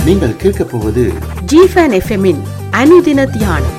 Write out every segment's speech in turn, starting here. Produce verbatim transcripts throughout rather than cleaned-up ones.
நீங்கள் கேட்கப் போவது ஜிஃபன் எஃப்எம்மின் அனுதின தியானம்.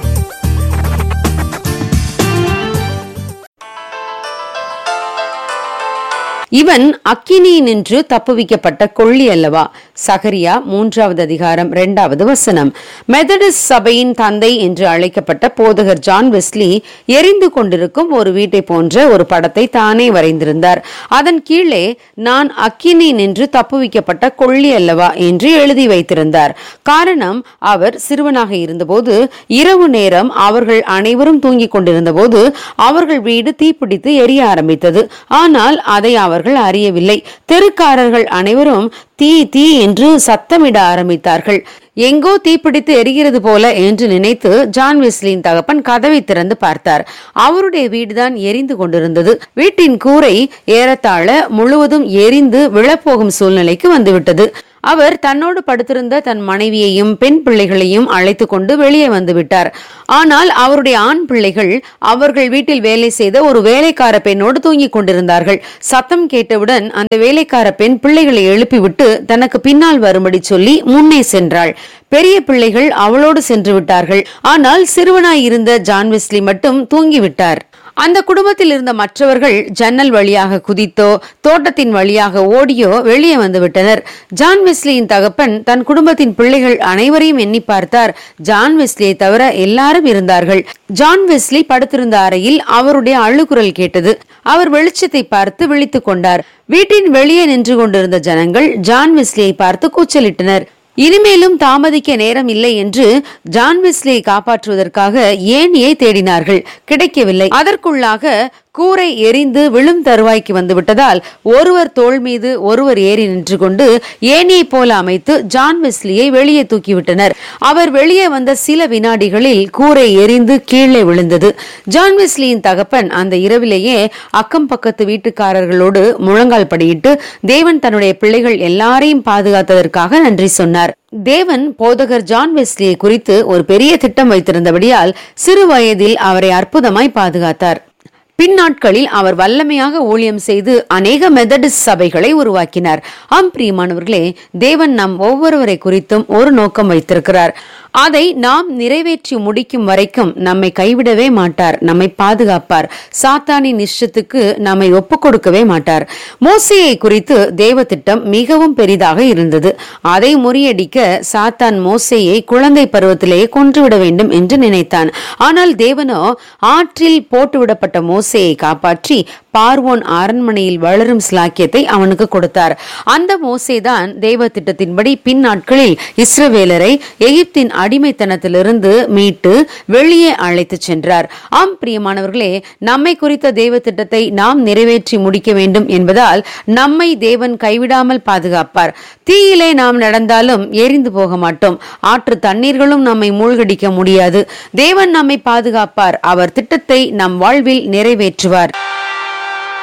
இவன் அக்கினியினின்று தப்புவிக்கப்பட்ட கொள்ளி அல்லவா? சகரியா மூன்றாவது அதிகாரம் இரண்டாவது வசனம். மெதடிஸ்ட் சபையின் தந்தை என்று அழைக்கப்பட்ட போதகர் ஜான் வெஸ்லி எரிந்து கொண்டிருக்கும் ஒரு வீட்டை போன்ற ஒரு படத்தை தானே வரைந்திருந்தார். அதன் கீழே நான் அக்கினி நின்று தப்புவிக்கப்பட்ட கொள்ளி அல்லவா என்று எழுதி வைத்திருந்தார். காரணம், அவர் சிறுவனாக இருந்தபோது இரவு நேரம் அவர்கள் அனைவரும் தூங்கிக் கொண்டிருந்த போது அவர்கள் வீடு தீப்பிடித்து எரிய ஆரம்பித்தது. ஆனால் அதை அவர் அவர்கள் அறியவில்லை. தெருக்காரர்கள் அனைவரும் தீ தீ என்று சத்தமிட ஆரம்பித்தார்கள். எங்கோ தீப்பிடித்து எரிகிறது போல என்று நினைத்து ஜான் வெஸ்லியின் தகப்பன் கதவை திறந்து பார்த்தார். அவருடைய வீடுதான் எரிந்து கொண்டிருந்தது. வீட்டின் கூரை ஏறத்தாழ முழுவதும் எரிந்து விழப்போகும் சூழ்நிலைக்கு வந்துவிட்டது. அவர் தன்னோடு படுத்திருந்த தன் மனைவியையும் பெண் பிள்ளைகளையும் அழைத்து கொண்டு வெளியே வந்து விட்டார். ஆனால் அவருடைய ஆண் பிள்ளைகள் அவர்கள் வீட்டில் வேலை செய்த ஒரு வேலைக்கார பெண்ணோடு தூங்கிக் கொண்டிருந்தார்கள். சத்தம் கேட்டவுடன் அந்த வேலைக்கார பெண் பிள்ளைகளை எழுப்பிவிட்டு தனக்கு பின்னால் வரும்படி சொல்லி முன்னே சென்றாள். பெரிய பிள்ளைகள் அவளோடு சென்று விட்டார்கள். ஆனால் சிறுவனாய் இருந்த ஜான் வெஸ்லி மட்டும் தூங்கிவிட்டார். அந்த குடும்பத்தில் இருந்த மற்றவர்கள் ஜன்னல் வழியாக குதித்தோ தோட்டத்தின் வழியாக ஓடியோ வெளியே வந்து விட்டனர். ஜான் வெஸ்லியின் தகப்பன் தன் குடும்பத்தின் பிள்ளைகள் அனைவரையும் எண்ணி பார்த்தார். ஜான் வெஸ்லியை தவிர எல்லாரும் இருந்தார்கள். ஜான் வெஸ்லி படுத்திருந்த அறையில் அவருடைய அழுகுரல் கேட்டது. அவர் வெளிச்சத்தை பார்த்து விழித்துக் கொண்டார். வீட்டின் வெளியே நின்று கொண்டிருந்த ஜனங்கள் ஜான் வெஸ்லியை பார்த்து கூச்சலிட்டனர். இனிமேலும் தாமதிக்க நேரம் இல்லை என்று ஜான் வெஸ்லியை காப்பாற்றுவதற்காக ஏணியை தேடினார்கள். கிடைக்கவில்லை. அதற்குள்ளாக கூரை எரிந்து விழும் தருவாய்க்கு வந்துவிட்டதால் ஒருவர் தோள் மீது ஒருவர் ஏறி நின்று கொண்டு ஏணியை போல அமைத்து ஜான் வெஸ்லியை வெளியே தூக்கிவிட்டனர். அவர் வெளியே வந்த சில வினாடிகளில் கூரை எரிந்து கீழே விழுந்தது. ஜான் வெஸ்லியின் தகப்பன் அந்த இரவிலேயே அக்கம் பக்கத்து வீட்டுக்காரர்களோடு முழங்கால் படியிட்டு தேவன் தன்னுடைய பிள்ளைகள் எல்லாரையும் பாதுகாத்ததற்காக நன்றி சொன்னார். தேவன் போதகர் ஜான் வெஸ்லியை குறித்து ஒரு பெரிய திட்டம் வைத்திருந்தபடியால் சிறு வயதில் அவரை அற்புதமாய் பாதுகாத்தார். பின்னாட்களில் அவர் வல்லமையாக ஊழியம் செய்து அநேக மெதடிஸ்ட் சபைகளை உருவாக்கினார். ஆம் பிரியமானவர்களே, தேவன் நம் ஒவ்வொருவரை குறித்தும் ஒரு நோக்கம் வைத்திருக்கிறார். அதை நாம் நிறைவேற்றி முடிக்கும் வரைக்கும் நம்மை கைவிடவே மாட்டார். நம்மை பாதுகாப்பார். சாத்தானின் இஷ்டத்துக்கு நம்மை ஒப்புக் கொடுக்கவே மாட்டார். மோசேயை குறித்து தேவ திட்டம் மிகவும் பெரிதாக இருந்தது. அதை முறியடிக்க சாத்தான் மோசேயை குழந்தை பருவத்திலேயே கொன்றுவிட வேண்டும் என்று நினைத்தான். ஆனால் தேவனோ ஆற்றில் போட்டுவிடப்பட்ட மோசேயை காப்பாற்றி பார்வோன் அரண்மனையில் வளரும் ஸ்லாக்கியத்தை அவனுக்கு கொடுத்தார். அந்த மோசேதான் தேவ திட்டத்தின்படி பின் நாட்களில் இஸ்ரவேலரை எகிப்தின் அடிமைத்தனத்திலிருந்து மீட்டு வெளியே அழைத்து சென்றார். ஆம் பிரியமானவர்களே, நம்மை குறித்த தேவ திட்டத்தை நாம் நிறைவேற்றி முடிக்க வேண்டும் என்பதால் நம்மை தேவன் கைவிடாமல் பாதுகாப்பார். தீயிலே நாம் நடந்தாலும் எரிந்து போக மாட்டோம். ஆற்று தண்ணீர்களும் நம்மை மூழ்கடிக்க முடியாது. தேவன் நம்மை பாதுகாப்பார். அவர் திட்டத்தை நம் வாழ்வில் நிறைவேற்றுவார்.